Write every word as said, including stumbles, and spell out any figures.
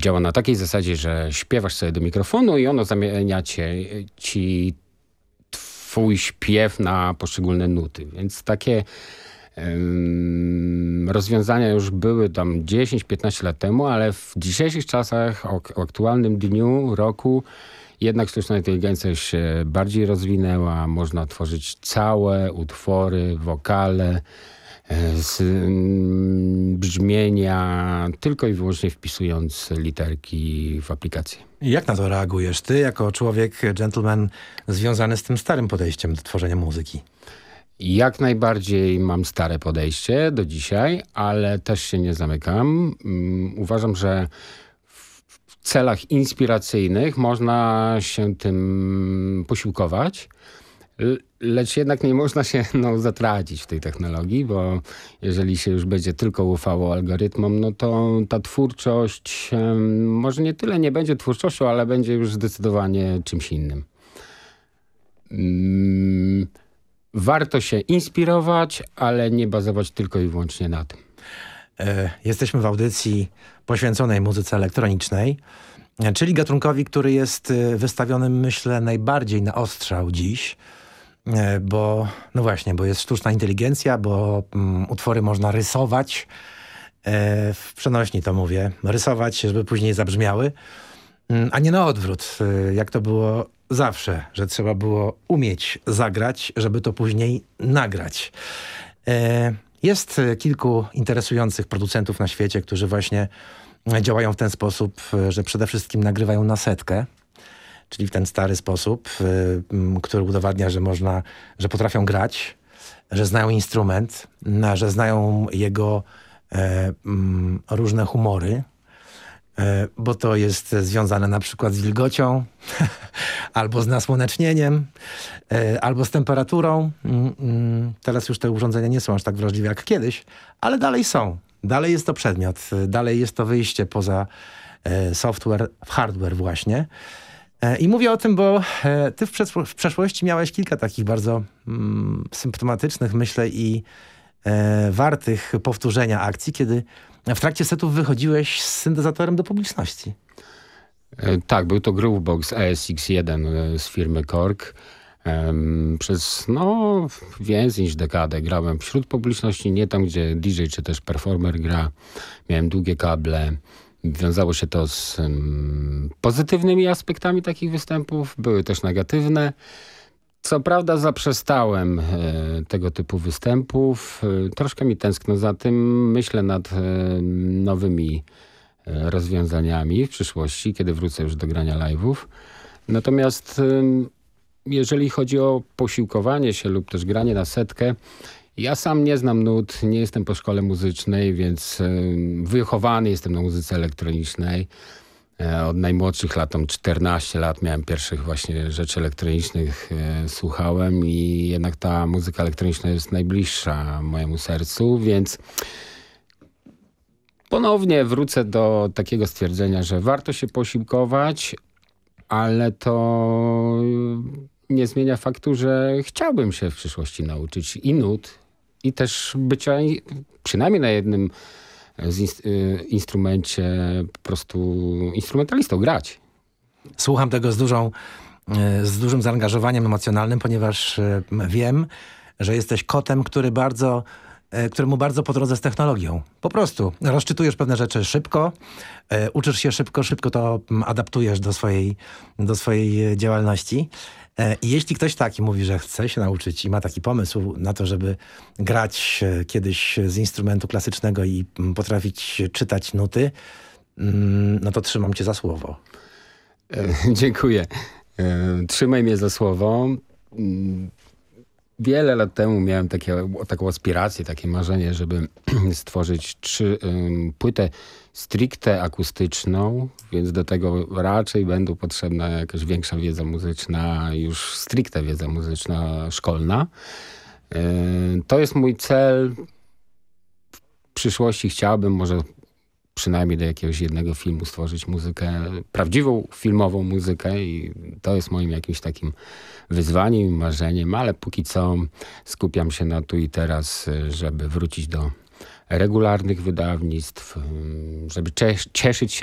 działa na takiej zasadzie, że śpiewasz sobie do mikrofonu i ono zamienia cię, ci twój śpiew na poszczególne nuty. Więc takie um, rozwiązania już były tam dziesięć piętnaście lat temu, ale w dzisiejszych czasach, o, o aktualnym dniu, roku, jednak sztuczna inteligencja się bardziej rozwinęła. Można tworzyć całe utwory, wokale, z mm, brzmienia, tylko i wyłącznie wpisując literki w aplikację. I jak na to reagujesz ty, jako człowiek, gentleman, związany z tym starym podejściem do tworzenia muzyki? Jak najbardziej mam stare podejście do dzisiaj, ale też się nie zamykam. Um, uważam, że w celach inspiracyjnych można się tym posiłkować. Lecz jednak nie można się no, zatracić w tej technologii, bo jeżeli się już będzie tylko ufało algorytmom, no to ta twórczość um, może nie tyle nie będzie twórczością, ale będzie już zdecydowanie czymś innym. Um, warto się inspirować, ale nie bazować tylko i wyłącznie na tym. E, jesteśmy w audycji poświęconej muzyce elektronicznej, czyli gatunkowi, który jest wystawiony, myślę, najbardziej na ostrzał dziś. Bo, no właśnie, bo jest sztuczna inteligencja, bo um, utwory można rysować, e, w przenośni to mówię, rysować, żeby później zabrzmiały, um, a nie na odwrót, e, jak to było zawsze, że trzeba było umieć zagrać, żeby to później nagrać. E, jest kilku interesujących producentów na świecie, którzy właśnie działają w ten sposób, że przede wszystkim nagrywają na setkę, czyli w ten stary sposób, y, który udowadnia, że można, że potrafią grać, że znają instrument, na, że znają jego e, m, różne humory, e, bo to jest związane na przykład z wilgocią, albo z nasłonecznieniem, e, albo z temperaturą. Mm, mm, teraz już te urządzenia nie są aż tak wrażliwe jak kiedyś, ale dalej są. Dalej jest to przedmiot, dalej jest to wyjście poza e, software w hardware właśnie. I mówię o tym, bo ty w, w przeszłości miałeś kilka takich bardzo mm, symptomatycznych, myślę, i e, wartych powtórzenia akcji, kiedy w trakcie setów wychodziłeś z syntezatorem do publiczności. E, tak, był to Groovebox A S X jeden z firmy Korg. E, przez no więcej niż dekadę grałem wśród publiczności, nie tam, gdzie D J czy też performer gra. Miałem długie kable. Wiązało się to z um, pozytywnymi aspektami takich występów, były też negatywne. Co prawda zaprzestałem e, tego typu występów. E, troszkę mi tęskno za tym. Myślę nad e, nowymi e, rozwiązaniami w przyszłości, kiedy wrócę już do grania live'ów. Natomiast e, jeżeli chodzi o posiłkowanie się lub też granie na setkę, ja sam nie znam nut, nie jestem po szkole muzycznej, więc wychowany jestem na muzyce elektronicznej. Od najmłodszych lat, tam czternaście lat miałem pierwszych właśnie rzeczy elektronicznych, słuchałem i jednak ta muzyka elektroniczna jest najbliższa mojemu sercu, więc ponownie wrócę do takiego stwierdzenia, że warto się posiłkować, ale to nie zmienia faktu, że chciałbym się w przyszłości nauczyć i nut, i też bycia przynajmniej na jednym z inst- instrumencie po prostu instrumentalistą, grać. Słucham tego z dużą, z dużym zaangażowaniem emocjonalnym, ponieważ wiem, że jesteś kotem, który bardzo, któremu bardzo po drodze z technologią. Po prostu rozczytujesz pewne rzeczy szybko, uczysz się szybko, szybko to adaptujesz do swojej, do swojej działalności. I jeśli ktoś taki mówi, że chce się nauczyć i ma taki pomysł na to, żeby grać kiedyś z instrumentu klasycznego i potrafić czytać nuty, no to trzymam cię za słowo. E, dziękuję. E, trzymaj mnie za słowo. Wiele lat temu miałem takie, taką aspirację, takie marzenie, żeby stworzyć trzy, um, płytę stricte akustyczną, więc do tego raczej będą potrzebna jakaś większa wiedza muzyczna, już stricte wiedza muzyczna szkolna. Yy, to jest mój cel. W przyszłości chciałbym może przynajmniej do jakiegoś jednego filmu stworzyć muzykę, prawdziwą filmową muzykę i to jest moim jakimś takim wyzwaniem, marzeniem, ale póki co skupiam się na tu i teraz, żeby wrócić do regularnych wydawnictw, żeby cieszyć się